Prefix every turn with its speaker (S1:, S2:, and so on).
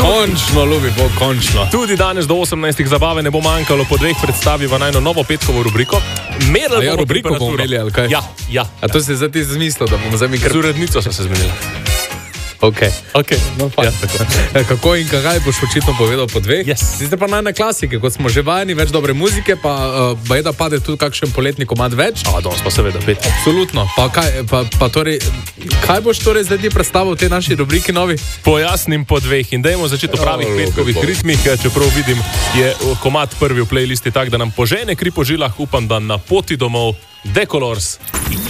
S1: Končno, ljubi Bog, končno.
S2: Tudi danes do 18. zabave ne bo manjkalo, po 2 predstaviva najno novo petkovo rubriko. Merili bomo
S1: rubriko bomo imeli, ali kaj?
S2: Ja.
S1: A to si zdaj ti zmislil, da bomo zdaj mi kar...
S2: Z urednico so se zmenili.
S1: Ok.
S2: No,
S1: Ja, kako in kaj boš očitno povedal po 2?
S2: Yes.
S1: Zdaj pa naj na klasike, kot smo že vajeni, več dobre muzike, pa bajda pade tudi kakšen poletni komad več.
S2: Danes pa seveda 5.
S1: Absolutno. Pa torej, kaj boš torej zdaj ti predstavil v tej naši rubriki novi?
S2: Pojasnim po 2 in dajmo začeti v pravih petkovih ritmih, čeprav vidim, je komad prvi v playlisti tak, da nam požene kri po žilah, upam, da na poti domov The Colors.